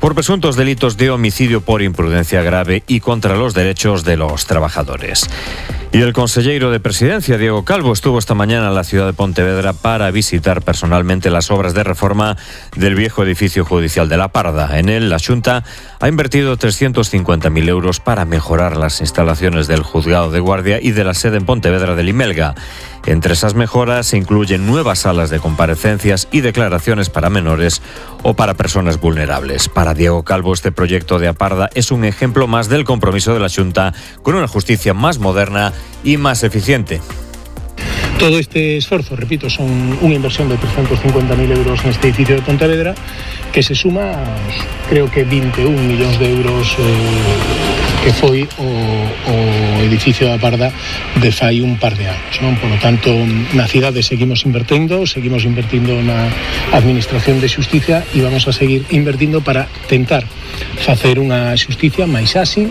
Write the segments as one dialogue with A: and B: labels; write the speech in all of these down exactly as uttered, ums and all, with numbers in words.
A: por presuntos delitos de homicidio por imprudencia grave y contra los derechos de los trabajadores. Y el consellero de Presidencia, Diego Calvo, estuvo esta mañana en la ciudad de Pontevedra para visitar personalmente las obras de reforma del viejo edificio judicial de La Parda. En él, la Xunta ha invertido trescientos cincuenta mil euros para mejorar las instalaciones del juzgado de guardia y de la sede en Pontevedra del Imelga. Entre esas mejoras se incluyen nuevas salas de comparecencias y declaraciones para menores o para personas vulnerables. Para Diego Calvo, este proyecto de A Parda es un ejemplo más del compromiso de la Xunta con una justicia más moderna y más eficiente.
B: Todo este esforzo, repito, son una inversión de trescientos cincuenta mil euros en este edificio de Pontevedra, que se suma a, creo que veintiún millóns de euros eh, que foi o, o edificio da Parda de fai un par de anos, non? Por lo tanto, na cidade seguimos invertindo, seguimos invertindo na administración de xusticia e vamos a seguir invertindo para tentar facer unha xusticia máis áxil.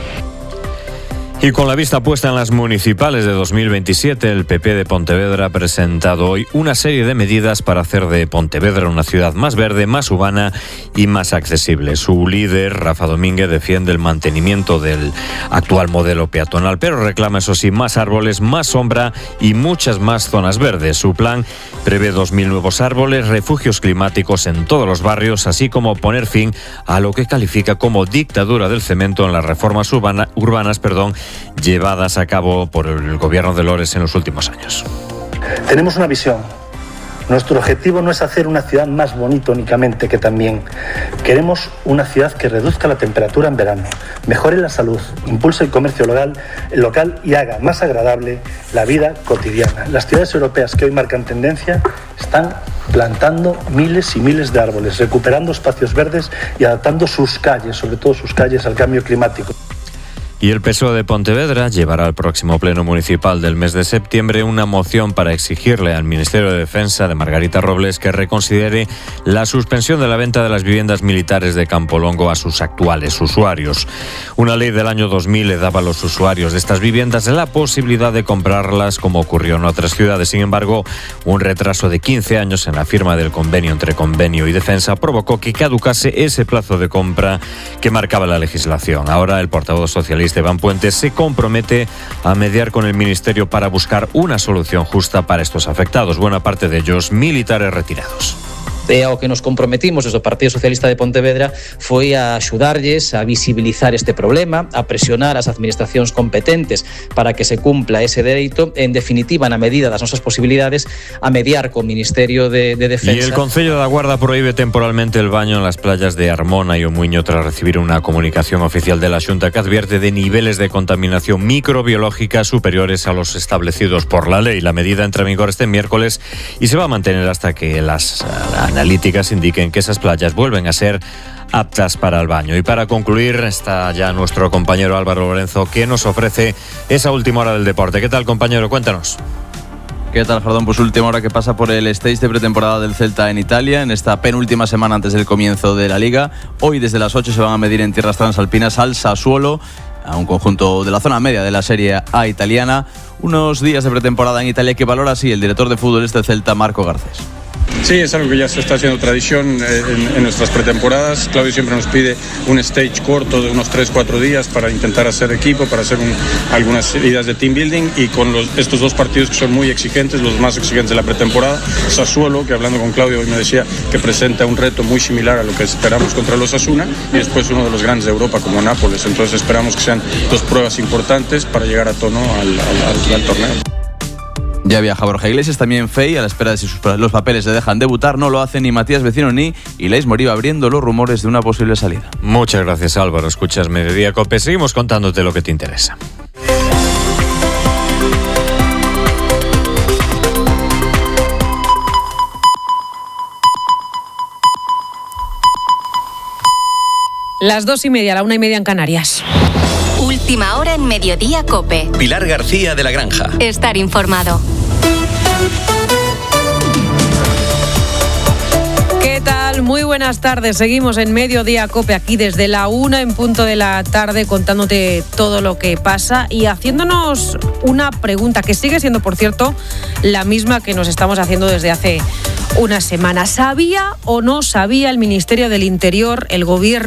A: Y con la vista puesta en las municipales de dos mil veintisiete, el P P de Pontevedra ha presentado hoy una serie de medidas para hacer de Pontevedra una ciudad más verde, más urbana y más accesible. Su líder, Rafa Domínguez, defiende el mantenimiento del actual modelo peatonal, pero reclama, eso sí, más árboles, más sombra y muchas más zonas verdes. Su plan prevé dos mil nuevos árboles, refugios climáticos en todos los barrios, así como poner fin a lo que califica como dictadura del cemento en las reformas urbana, urbanas, perdón, llevadas a cabo por el gobierno de Lores en los últimos años.
C: Tenemos una visión. Nuestro objetivo no es hacer una ciudad más bonita únicamente, que también queremos una ciudad que reduzca la temperatura en verano, mejore la salud, impulse el comercio local, local y haga más agradable la vida cotidiana. Las ciudades europeas que hoy marcan tendencia están plantando miles y miles de árboles, recuperando espacios verdes y adaptando sus calles, sobre todo sus calles, al cambio climático.
A: Y el P S O E de Pontevedra llevará al próximo pleno municipal del mes de septiembre una moción para exigirle al Ministerio de Defensa de Margarita Robles que reconsidere la suspensión de la venta de las viviendas militares de Campolongo a sus actuales usuarios. Una ley del año dos mil le daba a los usuarios de estas viviendas la posibilidad de comprarlas, como ocurrió en otras ciudades. Sin embargo, un retraso de quince años en la firma del convenio entre Convenio y Defensa provocó que caducase ese plazo de compra que marcaba la legislación. Ahora el portavoz socialista Esteban Puentes se compromete a mediar con el Ministerio para buscar una solución justa para estos afectados, buena parte de ellos militares retirados.
D: E ao que nos comprometimos desde o Partido Socialista de Pontevedra foi a axudarlles a visibilizar este problema, a presionar as administracións competentes para que se cumpla ese dereito, en definitiva, na medida das nosas posibilidades, a mediar co Ministerio de, de Defensa.
A: Y el Concello da Guarda prohíbe temporalmente el baño en las playas de Armona y Omuiño tras recibir una comunicación oficial de la Xunta que advierte de niveles de contaminación microbiológica superiores a los establecidos por la ley. La medida entra en vigor este miércoles y se va a mantener hasta que las analíticas indiquen que esas playas vuelven a ser aptas para el baño. Y para concluir, está ya nuestro compañero Álvaro Lorenzo, que nos ofrece esa última hora del deporte. ¿Qué tal, compañero? Cuéntanos.
E: ¿Qué tal, Jardón? Pues última hora que pasa por el stage de pretemporada del Celta en Italia, en esta penúltima semana antes del comienzo de la Liga. Hoy desde las ocho se van a medir en tierras transalpinas al Sassuolo, a un conjunto de la zona media de la Serie A italiana. Unos días de pretemporada en Italia que valora así el director de fútbol este Celta, Marco Garcés.
F: Sí, es algo que ya se está haciendo tradición en, en nuestras pretemporadas. Claudio siempre nos pide un stage corto de unos tres cuatro días para intentar hacer equipo, para hacer un, algunas ideas de team building, y con los, estos dos partidos que son muy exigentes, los más exigentes de la pretemporada. Sassuolo, que hablando con Claudio hoy me decía que presenta un reto muy similar a lo que esperamos contra los Osasuna, y después uno de los grandes de Europa como Nápoles. Entonces esperamos que sean dos pruebas importantes para llegar a tono al, al, al, al torneo.
E: Ya viaja Borja Iglesias, también Fey, a la espera de si sus, los papeles le dejan debutar. No lo hacen ni Matías Vecino ni Ilais Moriba, abriendo los rumores de una posible salida.
A: Muchas gracias, Álvaro. Escuchas Mediodía Cope. Seguimos contándote lo que te interesa.
G: Las dos y media, la una y media en Canarias.
H: Última hora en Mediodía Cope.
I: Pilar García de la Granja.
H: Estar informado.
G: ¿Qué tal? Muy buenas tardes. Seguimos en Mediodía Cope aquí desde la una en punto de la tarde contándote todo lo que pasa y haciéndonos una pregunta que sigue siendo, por cierto, la misma que nos estamos haciendo desde hace una semana. ¿Sabía o no sabía el Ministerio del Interior, el Gobierno,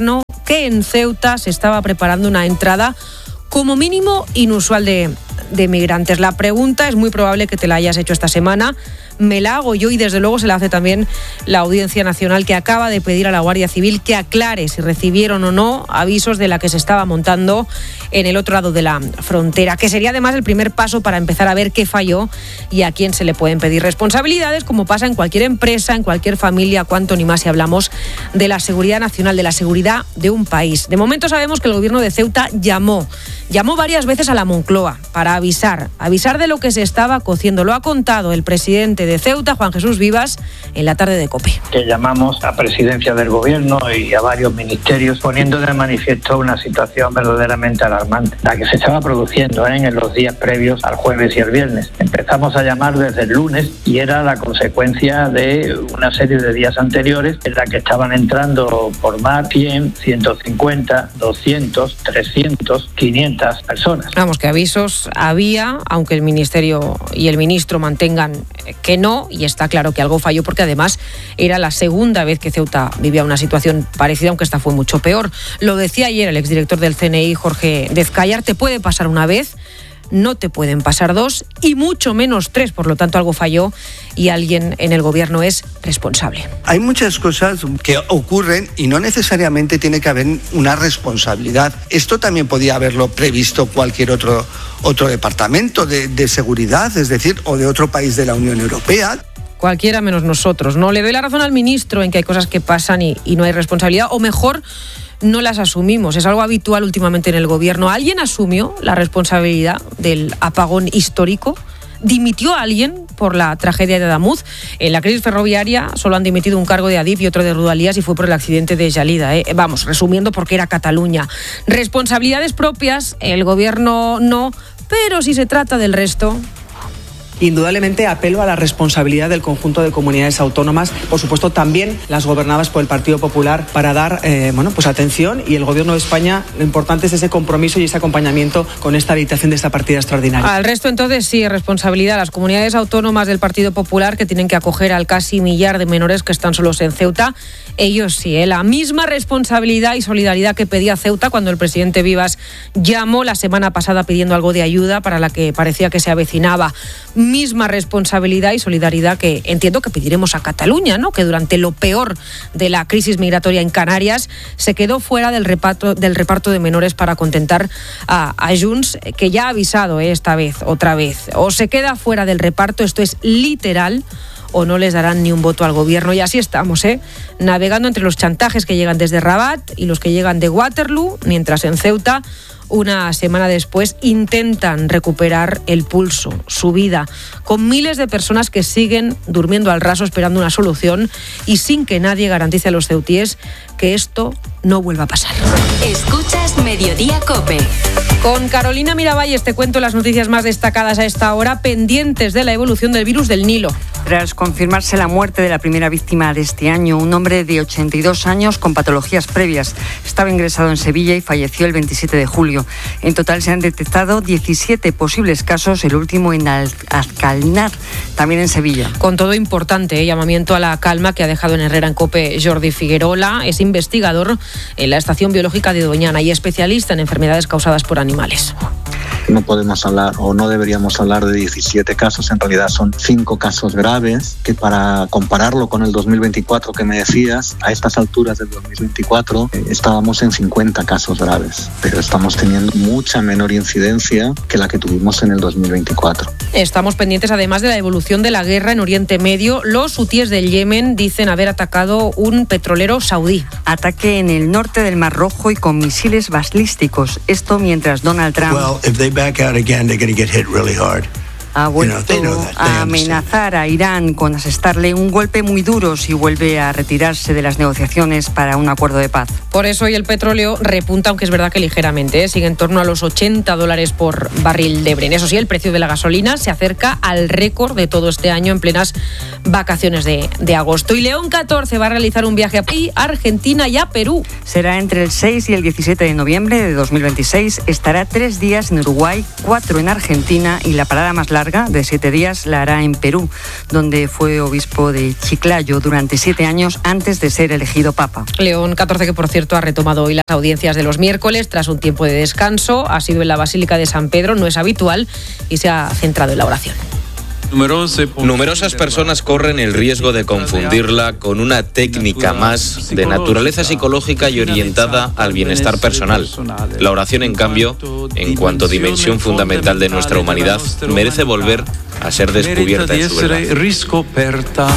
G: que en Ceuta se estaba preparando una entrada como mínimo inusual de, de migrantes. La pregunta es muy probable que te la hayas hecho esta semana. Me la hago yo y desde luego se la hace también la Audiencia Nacional, que acaba de pedir a la Guardia Civil que aclare si recibieron o no avisos de la que se estaba montando en el otro lado de la frontera, que sería además el primer paso para empezar a ver qué falló y a quién se le pueden pedir responsabilidades, como pasa en cualquier empresa, en cualquier familia, cuanto ni más si hablamos de la seguridad nacional, de la seguridad de un país. De momento sabemos que el gobierno de Ceuta llamó, llamó varias veces a la Moncloa para avisar, avisar de lo que se estaba cociendo. Lo ha contado el presidente de Ceuta, Juan Jesús Vivas, en la tarde de COPE.
I: Que llamamos a presidencia del gobierno y a varios ministerios poniendo de manifiesto una situación verdaderamente alarmante, la que se estaba produciendo ¿eh? en los días previos al jueves y el viernes. Empezamos a llamar desde el lunes y era la consecuencia de una serie de días anteriores en la que estaban entrando por mar cien, ciento cincuenta, doscientos, trescientos, quinientas personas.
G: Vamos, que avisos había, aunque el ministerio y el ministro mantengan que no, y está claro que algo falló porque además era la segunda vez que Ceuta vivía una situación parecida, aunque esta fue mucho peor. Lo decía ayer el exdirector del C N I, Jorge Dezcayar, te puede pasar una vez, no te pueden pasar dos y mucho menos tres, por lo tanto algo falló y alguien en el gobierno es responsable.
J: Hay muchas cosas que ocurren y no necesariamente tiene que haber una responsabilidad. Esto también podía haberlo previsto cualquier otro, otro departamento de, de seguridad, es decir, o de otro país de la Unión Europea.
G: Cualquiera menos nosotros, ¿no? Le doy la razón al ministro en que hay cosas que pasan y, y no hay responsabilidad, o mejor, no las asumimos. Es algo habitual últimamente en el gobierno. ¿Alguien asumió la responsabilidad del apagón histórico? ¿Dimitió a alguien por la tragedia de Adamuz? En la crisis ferroviaria solo han dimitido un cargo de Adif y otro de Rodalías y fue por el accidente de Yalida. ¿eh? Vamos, resumiendo, porque era Cataluña. Responsabilidades propias, el gobierno no, pero si se trata del resto...
K: Indudablemente apelo a la responsabilidad del conjunto de comunidades autónomas, por supuesto también las gobernadas por el Partido Popular, para dar eh, bueno, pues atención, y el Gobierno de España, lo importante es ese compromiso y ese acompañamiento con esta habilitación de esta partida extraordinaria.
G: Al resto entonces sí, responsabilidad. Las comunidades autónomas del Partido Popular, que tienen que acoger al casi millar de menores que están solos en Ceuta, ellos sí, ¿eh? La misma responsabilidad y solidaridad que pedía Ceuta cuando el presidente Vivas llamó la semana pasada pidiendo algo de ayuda para la que parecía que se avecinaba. Misma responsabilidad y solidaridad que entiendo que pediremos a Cataluña, ¿no? Que durante lo peor de la crisis migratoria en Canarias se quedó fuera del reparto, del reparto de menores para contentar a, a Junts, que ya ha avisado ¿eh? esta vez, otra vez. O se queda fuera del reparto, esto es literal, o no les darán ni un voto al gobierno. Y así estamos, ¿eh? navegando entre los chantajes que llegan desde Rabat y los que llegan de Waterloo, mientras en Ceuta, una semana después, intentan recuperar el pulso, su vida, con miles de personas que siguen durmiendo al raso esperando una solución y sin que nadie garantice a los ceutíes que esto no vuelva a pasar.
H: Escuchas Mediodía COPE.
G: Con Carolina Miravalles te cuento las noticias más destacadas a esta hora, pendientes de la evolución del virus del Nilo.
L: Tras confirmarse la muerte de la primera víctima de este año, un hombre de ochenta y dos años con patologías previas, estaba ingresado en Sevilla y falleció el veintisiete de julio. En total se han detectado diecisiete posibles casos, el último en Alcalnar, también en Sevilla.
G: Con todo importante, ¿eh? llamamiento a la calma que ha dejado en Herrera en COPE Jordi Figuerola. Es investigador en la Estación Biológica de Doñana y especialista en enfermedades causadas por animales.
M: No podemos hablar o no deberíamos hablar de diecisiete casos, en realidad son cinco casos graves, que para compararlo con el dos mil veinticuatro que me decías, a estas alturas del dos mil veinticuatro eh, estábamos en cincuenta casos graves, pero estamos teniendo mucha menor incidencia que la que tuvimos en el dos mil veinticuatro.
G: Estamos pendientes además de la evolución de la guerra en Oriente Medio. Los hutíes del Yemen dicen haber atacado un petrolero saudí.
L: Ataque en el norte del Mar Rojo y con misiles balísticos. Esto mientras Donald Trump...
N: Well, if they back out again, they're going to get hit really hard.
L: Ha vuelto you know, know a amenazar a Irán con asestarle un golpe muy duro si vuelve a retirarse de las negociaciones para un acuerdo de paz.
G: Por eso hoy el petróleo repunta, aunque es verdad que ligeramente, ¿eh? sigue en torno a los ochenta dólares por barril de Brent. Eso sí, el precio de la gasolina se acerca al récord de todo este año en plenas vacaciones de, de agosto. Y León catorce va a realizar un viaje a Argentina y a Perú.
L: Será entre el seis y el diecisiete de noviembre de dos mil veintiséis. Estará tres días en Uruguay, cuatro en Argentina y la parada más larga larga de siete días la hará en Perú, donde fue obispo de Chiclayo durante siete años antes de ser elegido papa.
G: León catorce, que por cierto ha retomado hoy las audiencias de los miércoles tras un tiempo de descanso. Ha sido en la Basílica de San Pedro, no es habitual, y se ha centrado en la oración.
O: Numerosas personas corren el riesgo de confundirla con una técnica más de naturaleza psicológica y orientada al bienestar personal. La oración, en cambio, en cuanto dimensión fundamental de nuestra humanidad, merece volver a ser descubierta en su verdad.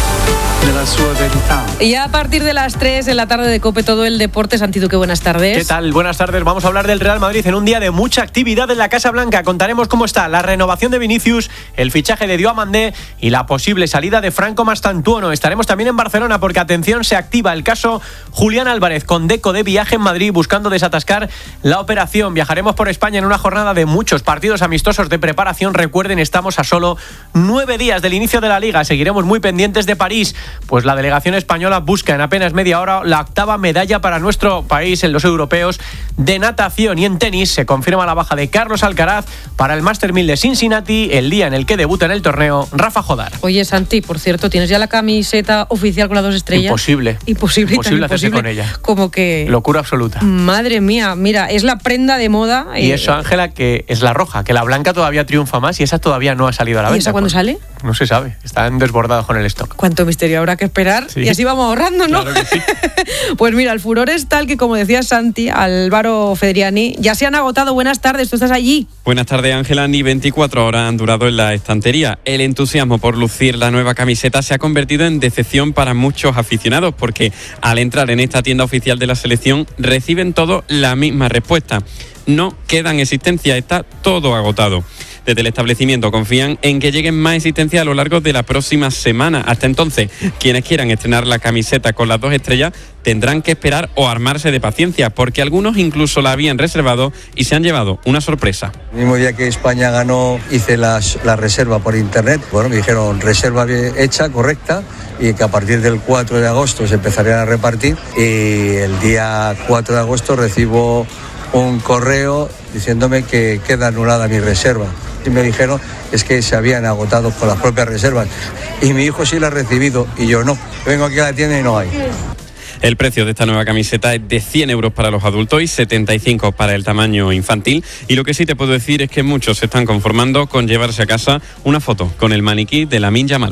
G: Y a partir de las tres en la tarde de COPE, todo el deporte. Santi Duque, buenas tardes.
P: ¿Qué tal? Buenas tardes. Vamos a hablar del Real Madrid en un día de mucha actividad en la Casa Blanca. Contaremos cómo está la renovación de Vinicius, el fichaje de Diomandé y la posible salida de Franco Mastantuono. Estaremos también en Barcelona porque, atención, se activa el caso Julián Álvarez, con Deco de viaje en Madrid buscando desatascar la operación. Viajaremos por España en una jornada de muchos partidos amistosos de preparación. Recuerden, estamos a solo nueve días del inicio de la Liga. Seguiremos muy pendientes de París, pues la delegación española busca en apenas media hora la octava medalla para nuestro país en los europeos de natación. Y en tenis se confirma la baja de Carlos Alcaraz para el Master mil de Cincinnati, el día en el que debuta en el torneo Rafa Jodar.
G: Oye, Santi, por cierto, ¿tienes ya la camiseta oficial con las dos estrellas?
P: Imposible.
G: Imposible,
P: Imposible hacerse
G: imposible
P: con ella.
G: Como que...
P: Locura absoluta.
G: Madre mía, mira, es la prenda de moda.
P: Y
G: eh...
P: eso, Ángela, que es la roja, que la blanca todavía triunfa más y esa todavía no ha salido a la
G: ¿Y
P: venta.
G: esa cuándo sale?
P: No se sabe, están desbordados con el stock.
G: Cuánto misterio habrá que esperar, sí. Y así vamos ahorrando, ¿no?
P: Claro que sí.
G: Pues mira, el furor es tal que, como decía Santi, Álvaro Fedriani, ya se han agotado. Buenas tardes, tú estás allí.
Q: Buenas tardes, Ángela. Ni veinticuatro horas han durado en la estantería. El entusiasmo por lucir la nueva camiseta se ha convertido en decepción para muchos aficionados, porque al entrar en esta tienda oficial de la selección reciben todos la misma respuesta: no quedan existencias, está todo agotado. Desde el establecimiento confían en que lleguen más existencias a lo largo de la próxima semana. Hasta entonces, quienes quieran estrenar la camiseta con las dos estrellas tendrán que esperar o armarse de paciencia, porque algunos incluso la habían reservado y se han llevado una sorpresa.
R: El mismo día que España ganó, hice las, la reserva por internet. Bueno, me dijeron reserva hecha, correcta, y que a partir del cuatro de agosto se empezarían a repartir. Y el día cuatro de agosto recibo un correo diciéndome que queda anulada mi reserva. Y me dijeron es que se habían agotado con las propias reservas. Y mi hijo sí la ha recibido y yo no. Vengo aquí a la tienda y no hay.
Q: El precio de esta nueva camiseta es de cien euros para los adultos y setenta y cinco para el tamaño infantil. Y lo que sí te puedo decir es que muchos se están conformando con llevarse a casa una foto con el maniquí de Lamine Yamal.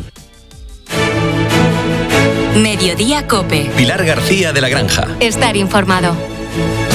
H: Mediodía COPE.
S: Pilar García de la Granja.
H: Estar informado.